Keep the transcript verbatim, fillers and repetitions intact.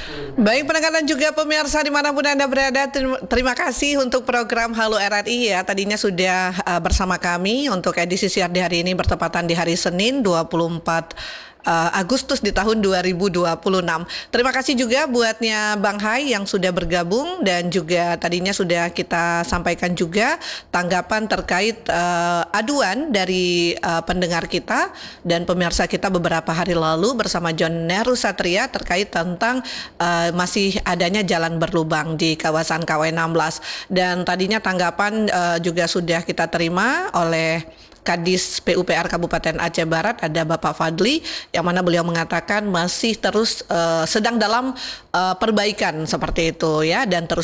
Baik pendengar dan juga pemirsa dimanapun Anda berada, terima terima kasih untuk program Halo R R I ya. Tadinya sudah uh, bersama kami untuk edisi siar di hari ini bertepatan di hari Senin dua puluh empat uh, Agustus di tahun dua ribu dua puluh enam. Terima kasih juga buatnya Bang Hai yang sudah bergabung dan juga tadinya sudah kita sampaikan juga tanggapan terkait uh, aduan dari uh, pendengar kita dan pemirsa kita beberapa hari lalu bersama John Neru Satria terkait tentang uh, masih adanya jalan berlubang di kawasan K W enam belas, dan tadinya tanggapan uh, juga sudah kita terima oleh Kadis P U P R Kabupaten Aceh Barat, ada Bapak Fadli, yang mana beliau mengatakan masih terus uh, sedang dalam uh, perbaikan seperti itu ya, dan terus